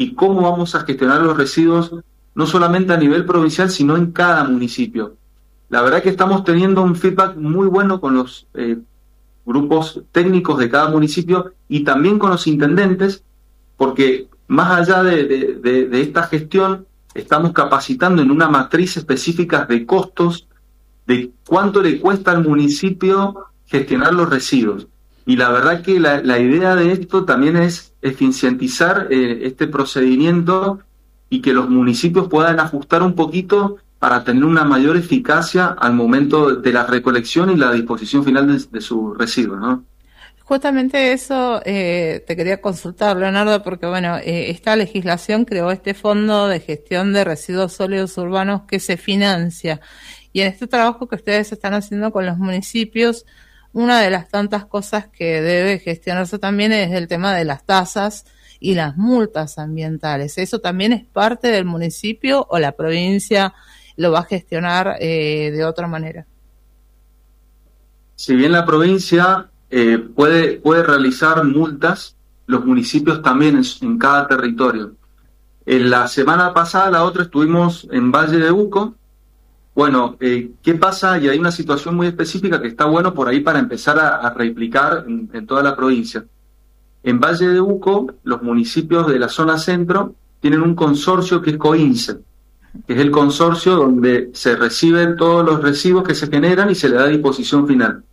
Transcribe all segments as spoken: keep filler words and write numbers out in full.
y cómo vamos a gestionar los residuos, no solamente a nivel provincial, sino en cada municipio. La verdad que estamos teniendo un feedback muy bueno con los eh, grupos técnicos de cada municipio y también con los intendentes, porque más allá de, de, de, de esta gestión, estamos capacitando en una matriz específica de costos de cuánto le cuesta al municipio gestionar los residuos. Y la verdad que la, la idea de esto también es eficientizar eh, este procedimiento y que los municipios puedan ajustar un poquito para tener una mayor eficacia al momento de la recolección y la disposición final de, de sus residuos, ¿no? Justamente eso eh, te quería consultar, Leonardo, porque bueno, eh, esta legislación creó este fondo de gestión de residuos sólidos urbanos que se financia. Y en este trabajo que ustedes están haciendo con los municipios, una de las tantas cosas que debe gestionarse también es el tema de las tasas y las multas ambientales. ¿Eso también es parte del municipio o la provincia lo va a gestionar eh, de otra manera? Si bien la provincia eh, puede, puede realizar multas, los municipios también en, en cada territorio. En la semana pasada, la otra, estuvimos en Valle de Uco. Bueno, eh, ¿qué pasa? Y hay una situación muy específica que está bueno por ahí para empezar a, a replicar en, en toda la provincia. En Valle de Uco, los municipios de la zona centro tienen un consorcio que es COINSE, que es el consorcio donde se reciben todos los residuos que se generan y se le da disposición final.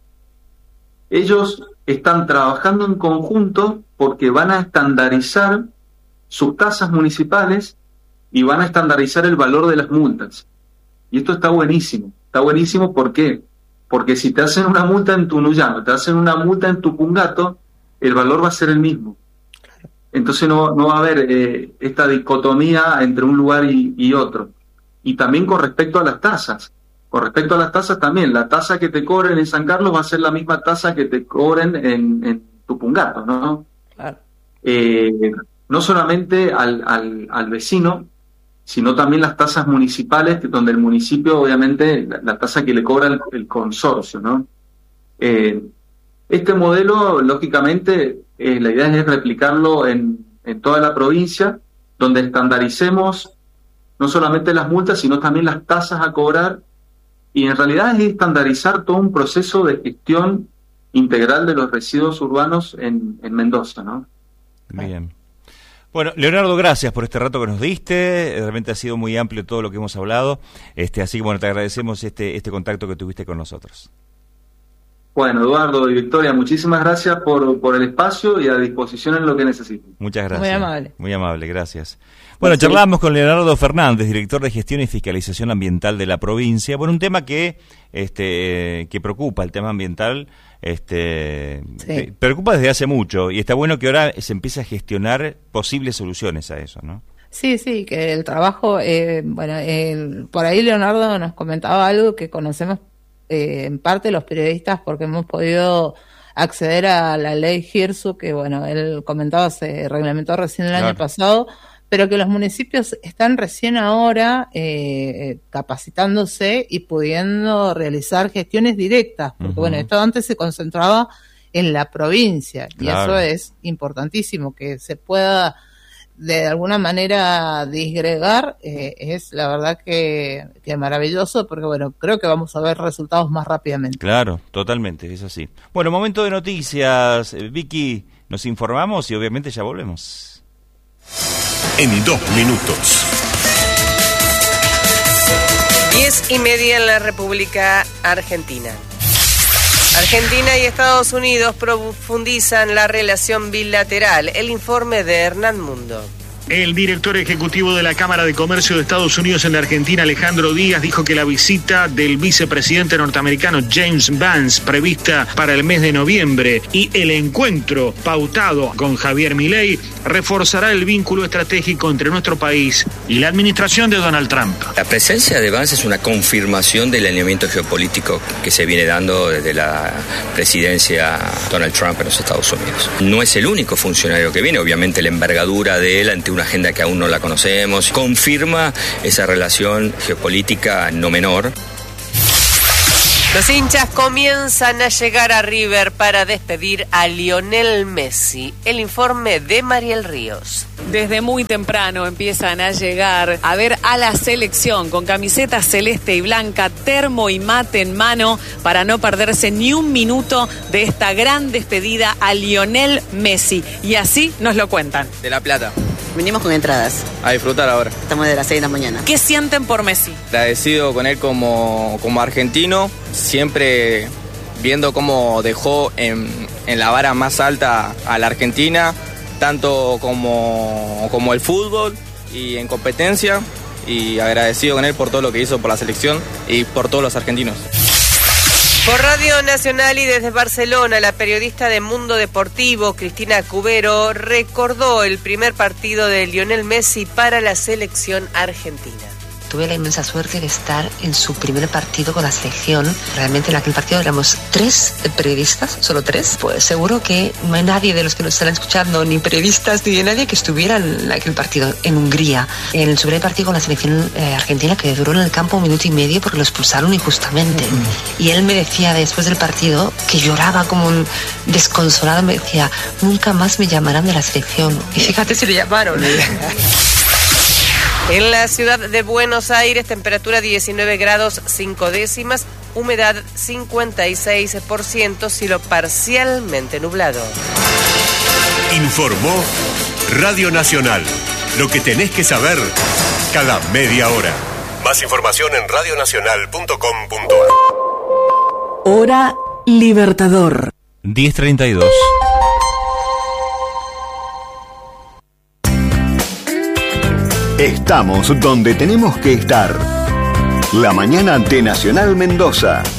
Ellos están trabajando en conjunto porque van a estandarizar sus tasas municipales y van a estandarizar el valor de las multas. Y esto está buenísimo. Está buenísimo, ¿por qué? Porque si te hacen una multa en Tunuyán, te hacen una multa en Tupungato, el valor va a ser el mismo. Entonces no, no va a haber eh, esta dicotomía entre un lugar y, y otro. Y también con respecto a las tasas. Con respecto a las tasas también, la tasa que te cobren en San Carlos va a ser la misma tasa que te cobren en, en Tupungato, ¿no? Claro. Eh, no solamente al, al, al vecino, sino también las tasas municipales, donde el municipio, obviamente, la, la tasa que le cobra el, el consorcio, ¿no? Eh, este modelo, lógicamente, eh, la idea es replicarlo en, en toda la provincia, donde estandaricemos no solamente las multas, sino también las tasas a cobrar, y en realidad es estandarizar todo un proceso de gestión integral de los residuos urbanos en, en Mendoza, ¿no? Bien. Bueno, Leonardo, gracias por este rato que nos diste. Realmente ha sido muy amplio todo lo que hemos hablado. Este, así que bueno, te agradecemos este, este contacto que tuviste con nosotros. Bueno, Eduardo y Victoria, muchísimas gracias por, por el espacio y a disposición en lo que necesiten. Muchas gracias. Muy amable. Muy amable, gracias. Bueno, sí. Charlamos con Leonardo Fernández, director de Gestión y Fiscalización Ambiental de la provincia. Bueno, un tema que este que preocupa, el tema ambiental, este sí. preocupa desde hace mucho y está bueno que ahora se empiece a gestionar posibles soluciones a eso, ¿no? Sí, sí, que el trabajo, eh, bueno, el, por ahí Leonardo nos comentaba algo que conocemos eh, en parte los periodistas porque hemos podido acceder a la ley Girsu, que bueno, él comentaba, se reglamentó recién el claro. año pasado, pero que los municipios están recién ahora eh, capacitándose y pudiendo realizar gestiones directas, porque uh-huh. bueno, esto antes se concentraba en la provincia, claro. y eso es importantísimo, que se pueda de alguna manera disgregar, eh, es la verdad que, que maravilloso, porque bueno, creo que vamos a ver resultados más rápidamente. Claro, totalmente, es así. Bueno, momento de noticias, Vicky, nos informamos y obviamente ya volvemos. En dos minutos. Diez y media en la República Argentina. Argentina y Estados Unidos profundizan la relación bilateral. El informe de Hernán Mundo. El director ejecutivo de la Cámara de Comercio de Estados Unidos en la Argentina, Alejandro Díaz, dijo que la visita del vicepresidente norteamericano James Vance, prevista para el mes de noviembre, y el encuentro pautado con Javier Milei, reforzará el vínculo estratégico entre nuestro país y la administración de Donald Trump. La presencia de Vance es una confirmación del alineamiento geopolítico que se viene dando desde la presidencia Donald Trump en los Estados Unidos. No es el único funcionario que viene, obviamente la envergadura de él ante una agenda que aún no la conocemos, confirma esa relación geopolítica no menor. Los hinchas comienzan a llegar a River para despedir a Lionel Messi. El informe de Mariel Ríos. Desde muy temprano empiezan a llegar a ver a la selección con camiseta celeste y blanca, termo y mate en mano para no perderse ni un minuto de esta gran despedida a Lionel Messi. Y así nos lo cuentan. De La Plata. Venimos con entradas. A disfrutar ahora. Estamos de las seis de la mañana. ¿Qué sienten por Messi? Agradecido con él como, como argentino, siempre viendo cómo dejó en, en la vara más alta a la Argentina, tanto como, como el fútbol y en competencia, y agradecido con él por todo lo que hizo por la selección y por todos los argentinos. Por Radio Nacional y desde Barcelona, la periodista de Mundo Deportivo, Cristina Cubero, recordó el primer partido de Lionel Messi para la selección argentina. Tuve la inmensa suerte de estar en su primer partido con la selección. Realmente en aquel partido éramos tres periodistas, solo tres. Pues seguro que no hay nadie de los que nos están escuchando, ni periodistas, ni de nadie que estuviera en aquel partido en Hungría. En su primer partido con la selección eh, argentina, que duró en el campo un minuto y medio porque lo expulsaron injustamente. Mm. Y él me decía después del partido, que lloraba como un desconsolado, me decía, nunca más me llamarán de la selección. Y fíjate si le llamaron. En la ciudad de Buenos Aires, temperatura diecinueve grados cinco décimas, humedad cincuenta y seis por ciento, cielo parcialmente nublado. Informó Radio Nacional. Lo que tenés que saber cada media hora. Más información en radionacional punto com punto a r. Hora Libertador. diez treinta y dos. Estamos donde tenemos que estar. La mañana de Nacional Mendoza.